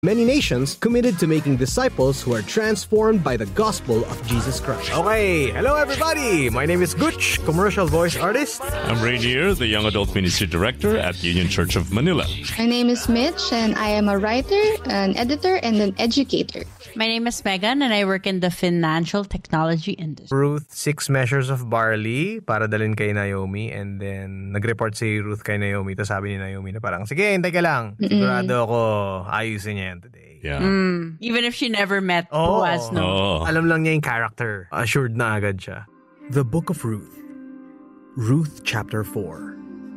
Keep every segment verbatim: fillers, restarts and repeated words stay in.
many nations committed to making disciples who are transformed by the gospel of Jesus Christ. Okay, hello everybody! My name is Gooch, commercial voice artist. I'm Rainier, the Young Adult Ministry Director at Union Church of Manila. My name is Mitch, and I am a writer, an editor, and an educator. My name is Megan, and I work in the financial technology industry. Ruth, six measures of barley para dalhin kay Naomi, and then nag-report si Ruth kay Naomi, tapos sabi ni Naomi na parang, sige, hintay ka lang. Sigurado ako, ayusin niya yan today. Yeah. Mm, even if she never met Oh. Boaz, no? Oh. Alam lang niya yung character. Assured na agad siya. The Book of Ruth. Ruth chapter four.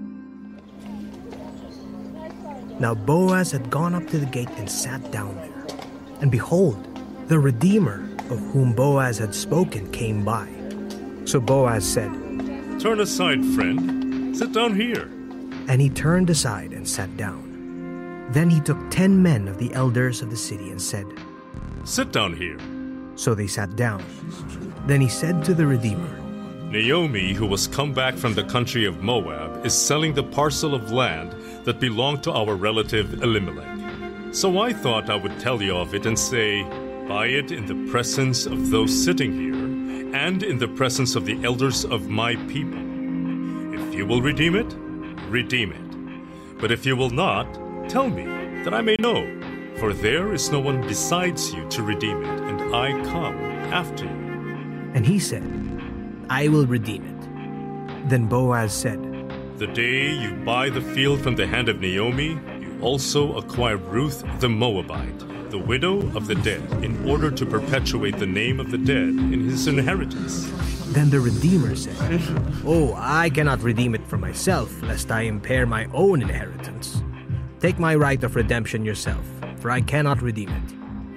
Now Boaz had gone up to the gate and sat down there. And behold, the Redeemer of whom Boaz had spoken came by. So Boaz said, Turn aside, friend. Sit down here. and he turned aside and sat down. Then he took ten men of the elders of the city and said, Sit down here. so they sat down. Then he said to the Redeemer, Naomi, who was come back from the country of Moab, is selling the parcel of land that belonged to our relative Elimelech. So I thought I would tell you of it and say, Buy it in the presence of those sitting here, and in the presence of the elders of my people. If you will redeem it, redeem it. But if you will not, tell me, that I may know. For there is no one besides you to redeem it, and I come after you. and he said, I will redeem it. Then Boaz said, The day you buy the field from the hand of Naomi, you also acquire Ruth the Moabite, the widow of the dead, in order to perpetuate the name of the dead in his inheritance. Then the Redeemer said, Oh, I cannot redeem it for myself, lest I impair my own inheritance. Take my right of redemption yourself, for I cannot redeem it.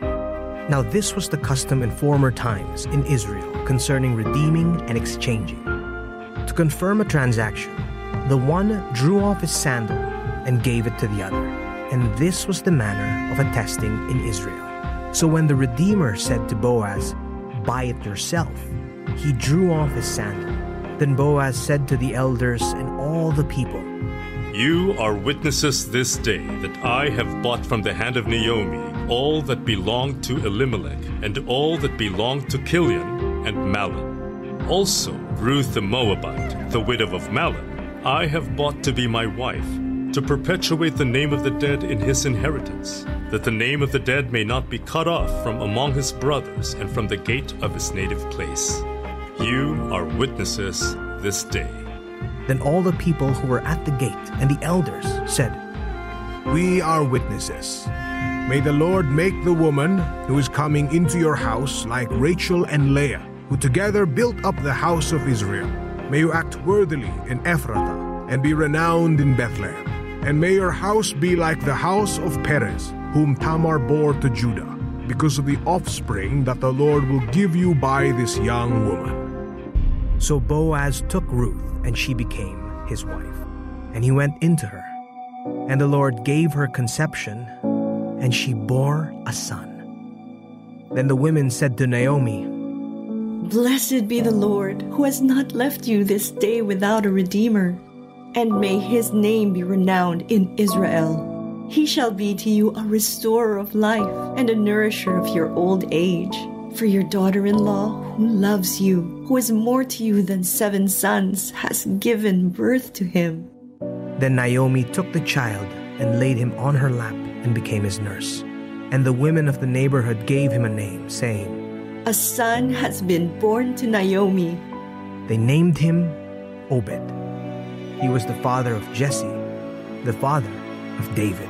Now this was the custom in former times in Israel concerning redeeming and exchanging. To confirm a transaction, the one drew off his sandal and gave it to the other, and this was the manner of attesting in Israel. So when the Redeemer said to Boaz, Buy it yourself, he drew off his sandal. Then Boaz said to the elders and all the people, You are witnesses this day that I have bought from the hand of Naomi all that belonged to Elimelech, and all that belonged to Kilion and Mahlon. Also Ruth the Moabite, the widow of Mahlon, I have bought to be my wife, to perpetuate the name of the dead in his inheritance, that the name of the dead may not be cut off from among his brothers and from the gate of his native place. You are witnesses this day. Then all the people who were at the gate and the elders said, We are witnesses. May the Lord make the woman who is coming into your house like Rachel and Leah, who together built up the house of Israel. May you act worthily in Ephrathah and be renowned in Bethlehem. And may your house be like the house of Perez, whom Tamar bore to Judah, because of the offspring that the Lord will give you by this young woman. So Boaz took Ruth, and she became his wife. And he went into her. And the Lord gave her conception, and she bore a son. Then the women said to Naomi, Blessed be the Lord, who has not left you this day without a redeemer. And may his name be renowned in Israel. He shall be to you a restorer of life and a nourisher of your old age. For your daughter-in-law, who loves you, who is more to you than seven sons, has given birth to him. Then Naomi took the child and laid him on her lap and became his nurse. And the women of the neighborhood gave him a name, saying, A son has been born to Naomi. They named him Obed. He was the father of Jesse, the father of David.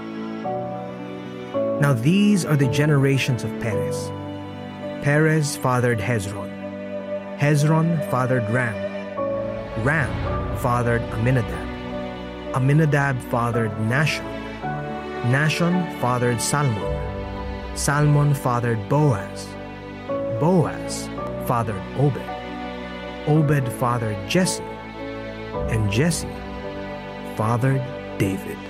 Now these are the generations of Perez. Perez fathered Hezron. Hezron fathered Ram. Ram fathered Aminadab. Aminadab fathered Nashon. Nashon fathered Salmon. Salmon fathered Boaz. Boaz fathered Obed. Obed fathered Jesse. And Jesse fathered David.